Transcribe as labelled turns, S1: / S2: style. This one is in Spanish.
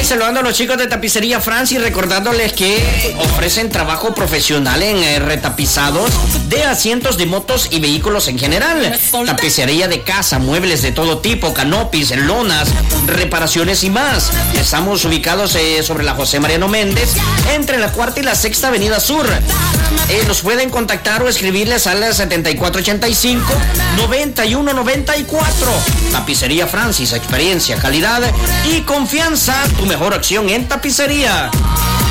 S1: Hey, saludando a los chicos de Tapicería Francis, recordándoles que ofrecen trabajo profesional en retapizados de asientos de motos y vehículos en general. Tapicería de casa, muebles de todo tipo, canopis, lonas, reparaciones y más. Estamos ubicados sobre la José Mariano Méndez, entre la 4ª y la 6ª Avenida Sur. Los pueden contactar o escribirles al 7485-9194. Tapicería Francis, experiencia, calidad y confianza. Tu mejor acción en tapicería.